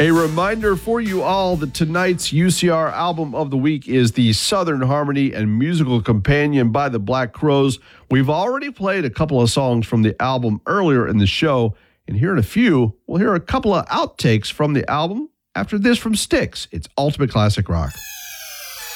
A reminder for you all that tonight's UCR album of the week is the Southern Harmony and Musical Companion by the Black Crowes. We've already played a couple of songs from the album earlier in the show, and here in a few, we'll hear a couple of outtakes from the album after this from Styx. It's Ultimate Classic Rock.